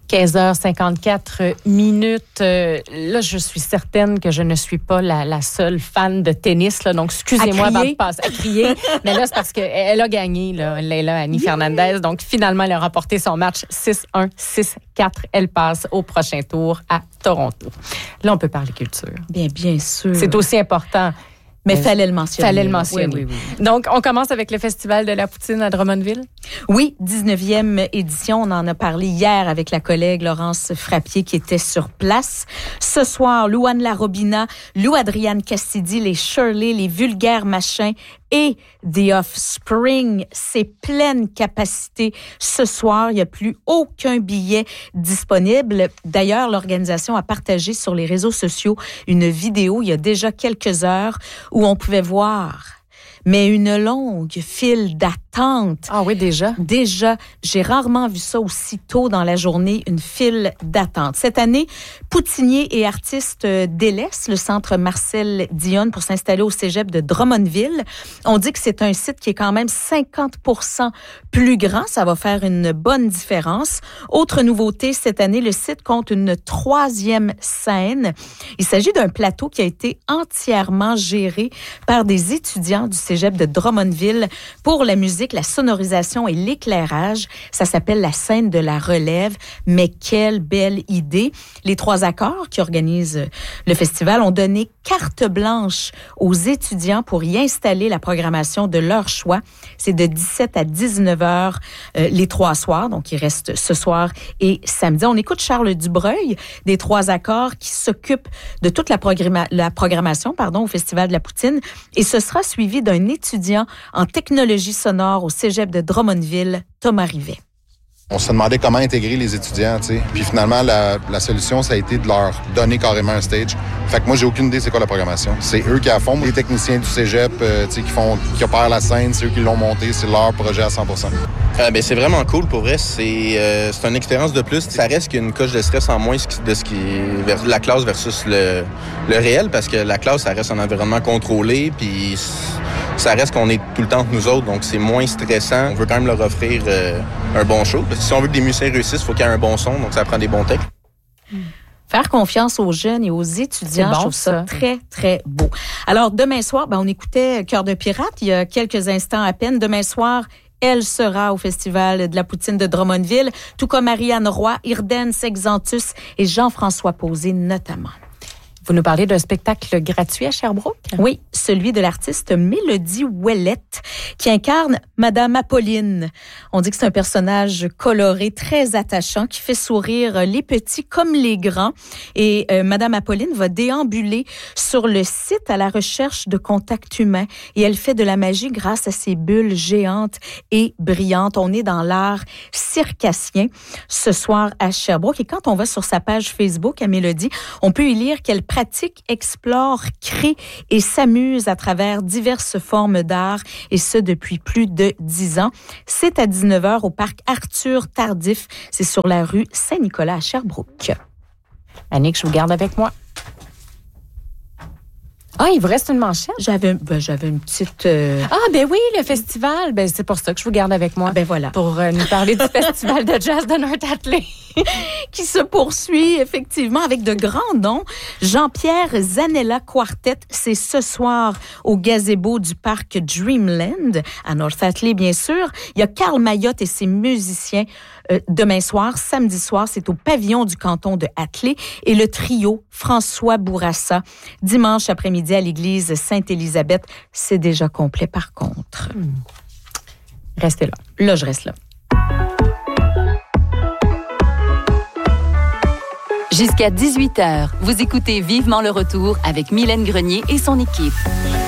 15h54. Là, je suis certaine que je ne suis pas la seule fan de tennis. Là, donc, excusez-moi avant de passer à crier. Mais là, c'est parce qu'elle a gagné, là, Leila Annie Fernandez. Donc, finalement, elle a remporté son match 6-1, 6-4. Elle passe au prochain tour à Toronto. Là, on peut parler culture. Bien sûr. C'est aussi important. Mais fallait le mentionner. Oui. Donc, on commence avec le Festival de la poutine à Drummondville. Oui, 19e édition. On en a parlé hier avec la collègue Laurence Frappier qui était sur place. Ce soir, Louane Larobina, Lou Adrienne Cassidy, les Shirley, les Vulgaires Machins et The Offspring. C'est pleine capacité ce soir. Il n'y a plus aucun billet disponible. D'ailleurs, l'organisation a partagé sur les réseaux sociaux une vidéo il y a déjà quelques heures où on pouvait voir, mais une longue file d'attente. Ah oui, déjà? Déjà, j'ai rarement vu ça aussi tôt dans la journée, une file d'attente. Cette année, poutiniers et artistes délaissent le centre Marcel Dionne pour s'installer au cégep de Drummondville. On dit que c'est un site qui est quand même 50% plus grand. Ça va faire une bonne différence. Autre nouveauté, cette année, le site compte une 3e scène. Il s'agit d'un plateau qui a été entièrement géré par des étudiants du cégep de Drummondville pour la musique, la sonorisation et l'éclairage. Ça s'appelle la scène de la relève. Mais quelle belle idée! Les 3 accords qui organisent le festival ont donné carte blanche aux étudiants pour y installer la programmation de leur choix. C'est de 17 à 19 heures les 3 soirs. Donc, il reste ce soir et samedi. On écoute Charles Dubreuil des 3 accords qui s'occupe de toute la programmation au Festival de la poutine. Et ce sera suivi d'un étudiant en technologie sonore au cégep de Drummondville, Thomas Rivet. On se demandait comment intégrer les étudiants, tu sais. Puis finalement, la solution, ça a été de leur donner carrément un stage. Fait que moi, j'ai aucune idée c'est quoi la programmation. C'est eux qui la font. Les techniciens du cégep, tu sais, qui opèrent la scène, c'est eux qui l'ont monté. C'est leur projet à 100%. C'est vraiment cool, pour vrai. C'est une expérience de plus. Ça reste qu'une coche de stress en moins de ce qui est la classe versus le réel, parce que la classe, ça reste un environnement contrôlé, puis ça reste qu'on est tout le temps entre nous autres, donc c'est moins stressant. On veut quand même leur offrir un bon show. Parce que si on veut que des musiciens réussissent, il faut qu'il y ait un bon son, donc ça prend des bons textes. Faire confiance aux jeunes et aux étudiants, je trouve ça très, très beau. Alors, demain soir, on écoutait Cœur de pirate il y a quelques instants à peine. Demain soir, elle sera au Festival de la poutine de Drummondville, tout comme Marianne Roy, Irden Sexantus et Jean-François Posé notamment. Vous nous parlez d'un spectacle gratuit à Sherbrooke? Oui, celui de l'artiste Mélodie Ouellette, qui incarne Madame Apolline. On dit que c'est un personnage coloré, très attachant, qui fait sourire les petits comme les grands. Et Madame Apolline va déambuler sur le site à la recherche de contacts humains. Et elle fait de la magie grâce à ses bulles géantes et brillantes. On est dans l'art circassien ce soir à Sherbrooke. Et quand on va sur sa page Facebook à Mélodie, on peut y lire qu'elle pratique, explore, crée et s'amuse à travers diverses formes d'art, et ce depuis plus de 10 ans. C'est à 19h au parc Arthur Tardif. C'est sur la rue Saint-Nicolas à Sherbrooke. Annick, je vous garde avec moi. Ah, il vous reste une manchette? J'avais une petite... oui, le festival. C'est pour ça que je vous garde avec moi. Voilà. Pour nous parler du festival de jazz de North-Atlee. Qui se poursuit effectivement avec de grands noms. Jean-Pierre Zanella Quartet, c'est ce soir au gazebo du parc Dreamland à North-Atlee, bien sûr. Il y a Carl Mayotte et ses musiciens demain soir. Samedi soir, c'est au pavillon du canton de Atlee. Et le trio François Bourassa, dimanche après-midi à l'église Sainte-Élisabeth. C'est déjà complet par contre. Restez là. Là, je reste là. Jusqu'à 18h, vous écoutez Vivement le retour avec Mylène Grenier et son équipe.